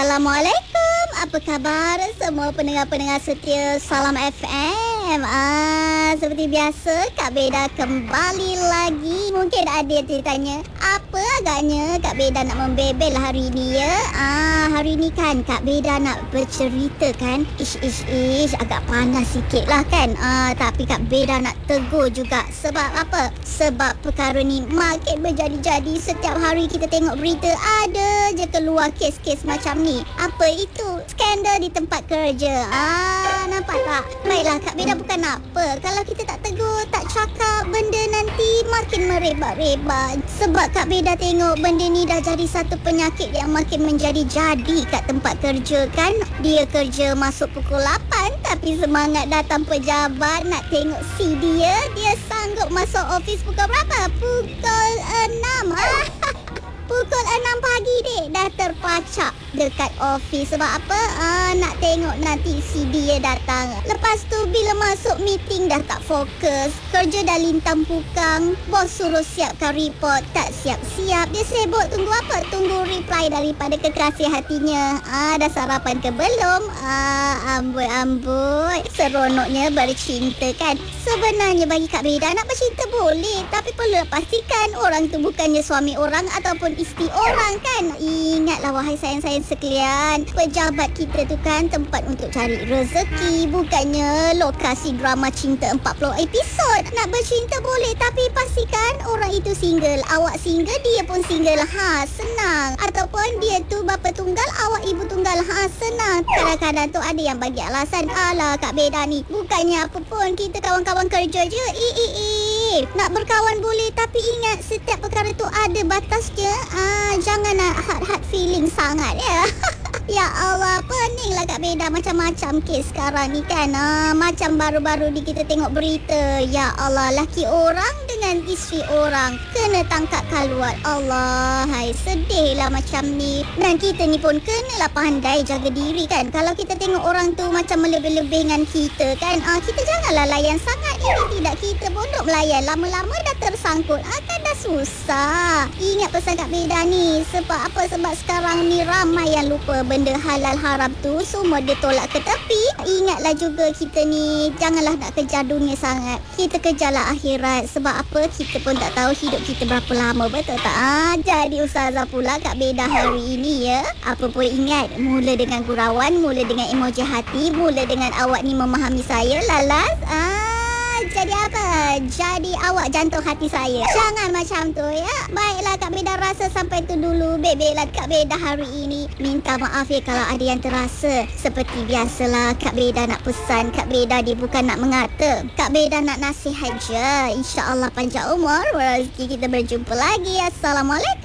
Assalamualaikum. Apa khabar semua pendengar-pendengar setia Salam FM? Seperti biasa, Kak Beda kembali lagi. Mungkin ada yang tanya, apa agaknya Kak Beda nak membebel hari ni ya? Hari ni kan Kak Beda nak bercerita kan. Ish, agak panas sikit lah kan. Tapi Kak Beda nak tegur juga. Sebab apa? Sebab perkara ni makin berjadi-jadi. Setiap hari kita tengok berita, ada je keluar kes-kes macam ni. Apa itu? Skandal di tempat kerja. Nampak tak? Baiklah, Kak Beda bukan apa. Kalau kita tak tegur, tak cakap, benda nanti makin merebak-rebak. Sebab Kak Beda tengok benda ni dah jadi satu penyakit yang makin menjadi-jadi kat tempat kerja kan. Dia kerja masuk pukul 8, tapi semangat datang pejabat nak tengok si dia sanggup masuk office pukul berapa? Pukul 6. Pukul 6 pagi dek dah terpacak dekat office. Sebab apa? Nak tengok nanti si dia datang. Lepas tu bila masuk meeting dah tak fokus. Kerja dah lintang pukang. Bos suruh siapkan report, tak siap-siap. Dia sibuk tunggu apa? Tunggu reply daripada kekasih hatinya. Dah sarapan ke belum? Amboi. Seronoknya bercinta kan. Sebenarnya bagi Kak Beda nak bercinta boleh, tapi perlu pastikan orang tu bukannya suami orang ataupun isteri orang kan. Ingatlah wahai sayang-sayang sekalian, pejabat kita tu kan tempat untuk cari rezeki, bukannya lokasi drama cinta 40 episod. Nak bercinta boleh, tapi pastikan orang itu single. Awak single, dia pun single. Senang. Ataupun dia tu bapa tunggal, awak ibu tunggal. Senang. Kadang-kadang tu ada yang bagi alasan, alah Kak Beda ni bukannya apa pun, kita kawan-kawan kerja je. Nak berkawan boleh, tapi ingat setiap perkara tu ada batasnya. Jangan nak hard feeling sangat ya. Ya Allah, peninglah Kak Beda macam-macam kes sekarang ni kan. Macam baru-baru ni kita tengok berita. Ya Allah, laki orang dengan isteri orang kena tangkap kaluar. Allah, hai sedihlah macam ni. Dan kita ni pun kenalah pandai jaga diri kan. Kalau kita tengok orang tu macam melebih-lebih dengan kita kan, kita janganlah layan sangat. Ini tidak, kita pun duk melayan. Lama-lama dah tersangkut, kan dah susah. Ingat pesan Kak Beda ni. Sebab apa? Sebab sekarang ni ramai yang lupa benda halal haram tu semua dia tolak ke tepi. Ingatlah juga kita ni janganlah nak kejar dunia sangat. Kita kejarlah akhirat. Sebab apa? Kita pun tak tahu hidup kita berapa lama, betul tak? Jadi ustazah pula Kak Beda hari ini ya. Apa pun ingat, mula dengan gurauan, mula dengan emoji hati, mula dengan awak ni memahami saya lalas. Jadi apa? Jadi awak jantung hati saya. Jangan macam tu ya. Baiklah Kak Beda rasa sampai tu dulu bebellah Kak Beda hari ini. Minta maaf ya kalau ada yang terasa. Seperti biasalah Kak Beda nak pesan. Kak Beda dia bukan nak mengata. Kak Beda nak nasihat je. InsyaAllah panjang umur, rezeki kita berjumpa lagi. Assalamualaikum.